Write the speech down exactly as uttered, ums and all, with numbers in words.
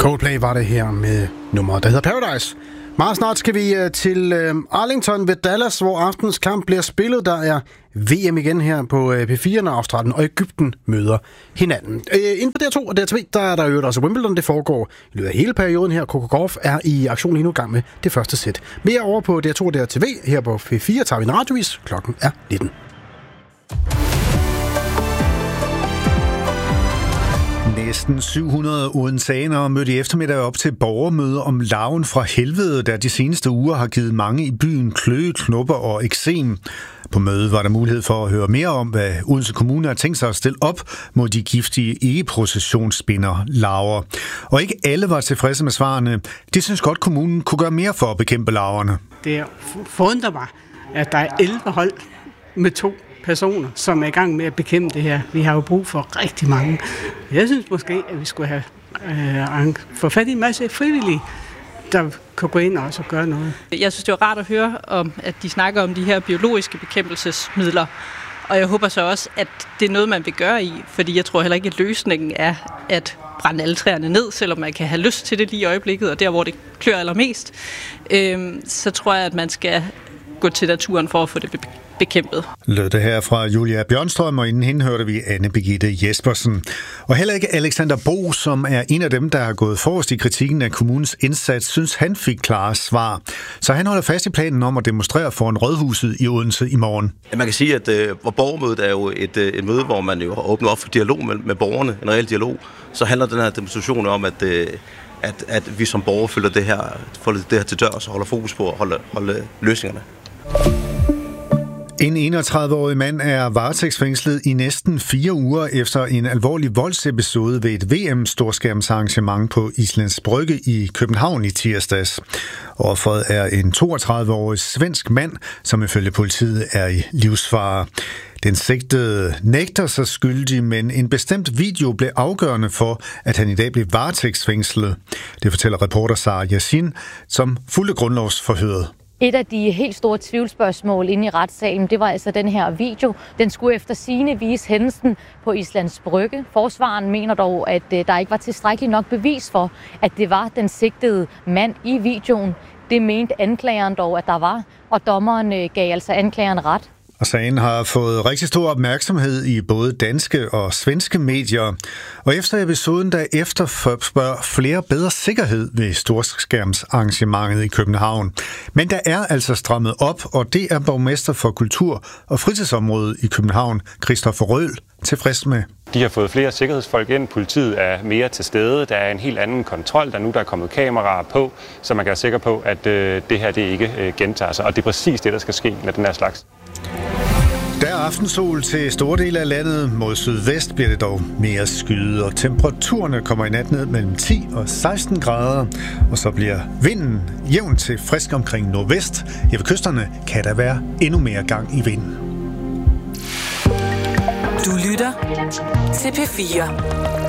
Coldplay var det her med nummeret, der hedder Paradise. Meget snart skal vi til Arlington ved Dallas, hvor aftens kamp bliver spillet. Der er V M igen her på P fire, når Australien og Egypten møder hinanden. Inden på D R to og D R tre, der er der jo også Wimbledon. Det foregår i løbet af hele perioden her. Coco Gauff er i aktion lige nu gang med det første sæt. Mere over på D R to og D R T V. Her på P fire tager vi en radiovis. Klokken er nitten. Næsten syv hundrede odenseanere mødte i eftermiddag op til borgermøde om larven fra helvede, der de seneste uger har givet mange i byen kløe, knopper og eksem. På mødet var der mulighed for at høre mere om, hvad Odense Kommune har tænkt sig at stille op mod de giftige ikke-processionsspinder-larver. Og ikke alle var tilfredse med svarene. De synes godt, kommunen kunne gøre mere for at bekæmpe larverne. Det forundrer mig, at der er elleve hold med to personer, som er i gang med at bekæmpe det her. Vi har jo brug for rigtig mange. Jeg synes måske, at vi skulle have øh, få fat i en masse frivillige, der kan gå ind og også gøre noget. Jeg synes, det var rart at høre, om, at de snakker om de her biologiske bekæmpelsesmidler. Og jeg håber så også, at det er noget, man vil gøre i, fordi jeg tror heller ikke, at løsningen er at brænde alle træerne ned, selvom man kan have lyst til det lige i øjeblikket, og der, hvor det klør allermest. Øh, så tror jeg, at man skal gå til naturen for at få det be- bekæmpet. Lød det her fra Julia Bjørnstrøm, og inden hende hørte vi Anne Birgitte Jespersen. Og heller ikke Alexander Bo, som er en af dem, der har gået forrest i kritikken af kommunens indsats, synes han fik klare svar. Så han holder fast i planen om at demonstrere foran Rådhuset i Odense i morgen. Ja, man kan sige, at øh, borgermødet er jo et, øh, et møde, hvor man jo har åbnet op for dialog med, med borgerne, en reel dialog. Så handler den her demonstration om, at øh, At, at vi som borgere følger det her, følger det her til dørs og holder fokus på at holde, holde løsningerne. En enogtredive-årig mand er varetægtsfængslet i næsten fire uger efter en alvorlig voldsepisode ved et V M-storskærmsarrangement på Islands Brygge i København i tirsdags. Offeret er en toogtredive-årig svensk mand, som ifølge politiet er i livsfare. Den sigtede nægter sig skyldig, men en bestemt video blev afgørende for, at han i dag blev varetægtsfængslet. Det fortæller reporter Sara Yassin, som fulgte grundlovsforhøret. Et af de helt store tvivlsspørgsmål inde i retssalen, det var altså den her video. Den skulle efter sigende vise hændelsen på Islands Brygge. Forsvaren mener dog, at der ikke var tilstrækkeligt nok bevis for, at det var den sigtede mand i videoen. Det mente anklageren dog, at der var, og dommeren gav altså anklageren ret. Og sagen har fået rigtig stor opmærksomhed i både danske og svenske medier. Og efter episoden der efterspørger flere bedre sikkerhed ved storskærmsarrangementet i København. Men der er altså strammet op, og det er borgmester for kultur- og fritidsområdet i København, Christoffer Røhl, tilfreds med. De har fået flere sikkerhedsfolk ind, politiet er mere til stede, der er en helt anden kontrol, der nu der er kommet kameraer på, så man kan være sikker på, at øh, det her det ikke øh, gentager sig. Og det er præcis det, der skal ske med den her slags. Der er aftensol til store dele af landet. Mod sydvest bliver det dog mere skyet, og temperaturerne kommer i nat ned mellem ti og seksten grader. Og så bliver vinden jævn til frisk omkring nordvest. Ja, ved kysterne kan der være endnu mere gang i vinden. Du lytter til P fire.